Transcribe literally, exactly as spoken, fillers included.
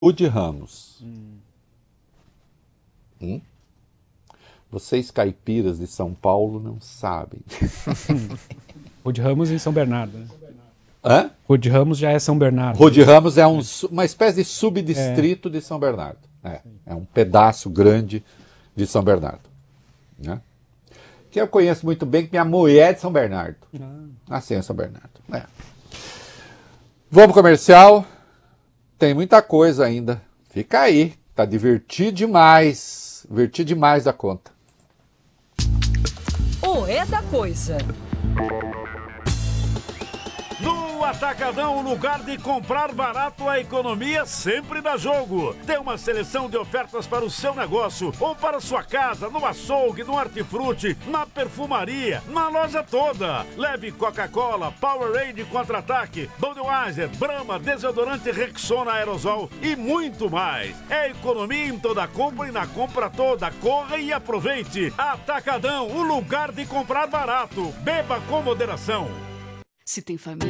Rude Ramos. Hum. Hum? Vocês caipiras de São Paulo não sabem. Rude Ramos em São Bernardo, né? Hã? Rude Ramos já é São Bernardo. Rude Ramos é um, uma espécie de subdistrito é. de São Bernardo. É, é um pedaço grande de São Bernardo. Né? Que eu conheço muito bem, que minha mulher é de São Bernardo. Ah. Nasceu em São Bernardo. É. Vamos comercial. Tem muita coisa ainda. Fica aí. Tá divertido demais. Divertido demais da conta. O É da Coisa. No Atacadão, o lugar de comprar barato, a economia sempre dá jogo. Tem uma seleção de ofertas para o seu negócio ou para sua casa, no açougue, no hortifruti, na perfumaria, na loja toda. Leve Coca-Cola, Powerade Contra-Ataque, Budweiser, Brahma, desodorante Rexona Aerosol e muito mais. É economia em toda compra e na compra toda. Corra e aproveite. Atacadão, o lugar de comprar barato. Beba com moderação. Se tem família,